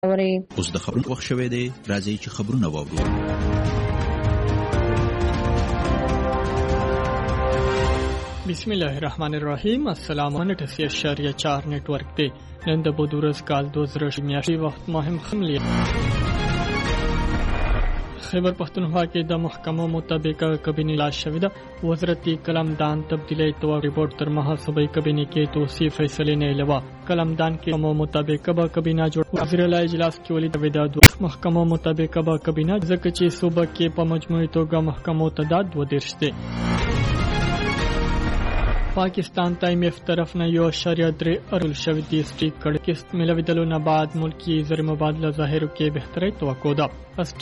اوس د خبرونو وخت شوی دی، راځئ چې خبرونه واورو. بسم الله الرحمن الرحیم. السلام علیکم. 88.4 نیټ ورک دی. نن د بودورز کال 2000 میاشتې وخت مهم خملی خیبر پختونخوا کې د محکمو مطابق کابینه لا شوې ده. وزارتي قلمدان تبدیلی تو ریپورت تر محاسبه کابینه کې توصیف فیصله نه لوا. قلمدان کې مطابق به کابینه جوړ وزیر اعلی اجلاس کې ولید وداد محکمو مطابق به کابینه ځکه چې صوبه کې په مجموعي توګه محکمو تعداد 2 دی. پاکستان IMF طرف نه 1.3 ارل شوی دی سټیک کړه کې ملوي دلونه بعد ملکی زر مبادله ظاهر کې بهتري توقع ده.